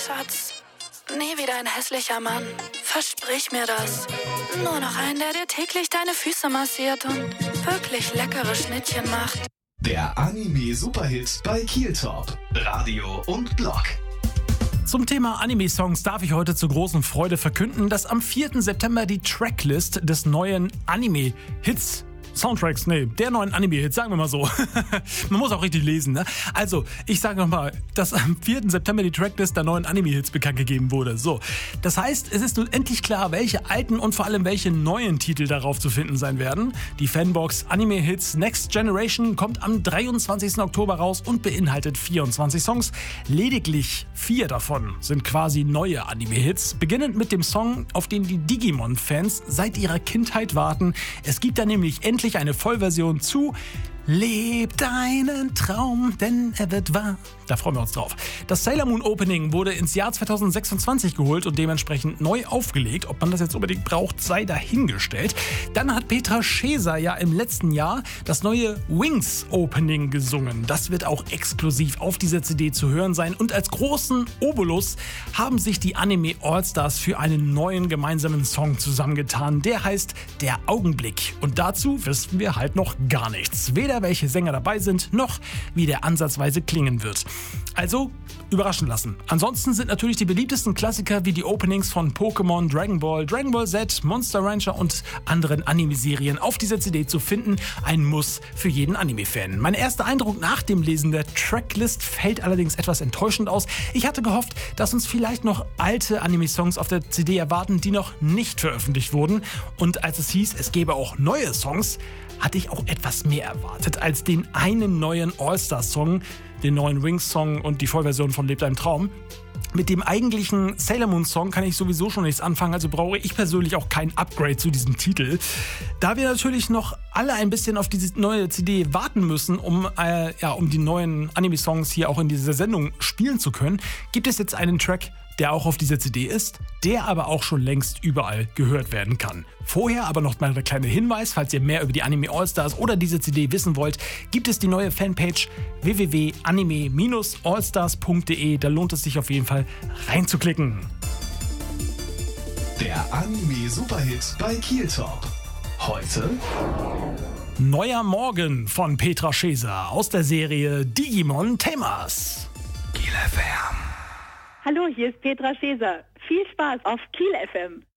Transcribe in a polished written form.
Schatz, nie wieder ein hässlicher Mann. Versprich mir das. Nur noch einen, der dir täglich deine Füße massiert und wirklich leckere Schnittchen macht. Der Anime-Superhit bei Kieltalk. Radio und Blog. Zum Thema Anime-Songs darf ich heute zur großen Freude verkünden, dass am 4. September die Tracklist des neuen Anime-Hits der neuen Anime-Hits, sagen wir mal so. Man muss auch richtig lesen, ne? Also, ich sage nochmal, dass am 4. September die Tracklist der neuen Anime-Hits bekannt gegeben wurde. So, das heißt, es ist nun endlich klar, welche alten und vor allem welche neuen Titel darauf zu finden sein werden. Die Fanbox Anime-Hits Next Generation kommt am 23. Oktober raus und beinhaltet 24 Songs. Lediglich 4 davon sind quasi neue Anime-Hits, beginnend mit dem Song, auf den die Digimon-Fans seit ihrer Kindheit warten. Es gibt da nämlich endlich eine Vollversion zu Leb deinen Traum, denn er wird wahr. Da freuen wir uns drauf. Das Sailor Moon Opening wurde ins Jahr 2026 geholt und dementsprechend neu aufgelegt. Ob man das jetzt unbedingt braucht, sei dahingestellt. Dann hat Petra Scheser ja im letzten Jahr das neue Wings Opening gesungen. Das wird auch exklusiv auf dieser CD zu hören sein. Und als großen Obolus haben sich die Anime Allstars für einen neuen gemeinsamen Song zusammengetan. Der heißt Der Augenblick. Und dazu wissen wir halt noch gar nichts. Weder welche Sänger dabei sind, noch wie der ansatzweise klingen wird. Also überraschen lassen. Ansonsten sind natürlich die beliebtesten Klassiker wie die Openings von Pokémon, Dragon Ball Z, Monster Rancher und anderen Anime-Serien auf dieser CD zu finden. Ein Muss für jeden Anime-Fan. Mein erster Eindruck nach dem Lesen der Tracklist fällt allerdings etwas enttäuschend aus. Ich hatte gehofft, dass uns vielleicht noch alte Anime-Songs auf der CD erwarten, die noch nicht veröffentlicht wurden. Und als es hieß, es gäbe auch neue Songs, hatte ich auch etwas mehr erwartet als den einen neuen All-Star-Song, den neuen Wings-Song und die Vollversion von Leb deinen Traum. Mit dem eigentlichen Sailor Moon Song kann ich sowieso schon nichts anfangen, also brauche ich persönlich auch kein Upgrade zu diesem Titel. Da wir natürlich noch alle ein bisschen auf diese neue CD warten müssen, um die neuen Anime-Songs hier auch in dieser Sendung spielen zu können, gibt es jetzt einen Track, der auch auf dieser CD ist, der aber auch schon längst überall gehört werden kann. Vorher aber noch mal der kleine Hinweis, falls ihr mehr über die Anime Allstars oder diese CD wissen wollt, gibt es die neue Fanpage www.anime-allstars.de. Da lohnt es sich auf jeden Fall reinzuklicken. Der Anime-Superhit bei Kieltalk. Heute Neuer Morgen von Petra Scheser aus der Serie Digimon Tamers. Kiel FM. Hallo, hier ist Petra Scheser. Viel Spaß auf Kiel FM.